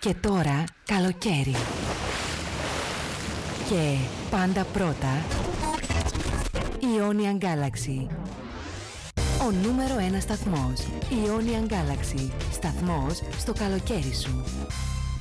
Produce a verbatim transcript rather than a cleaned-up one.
Και τώρα καλοκαίρι. Και πάντα πρώτα Ionian Galaxy. Ο νούμερο ένα σταθμός Ionian Galaxy. Σταθμός στο καλοκαίρι σου.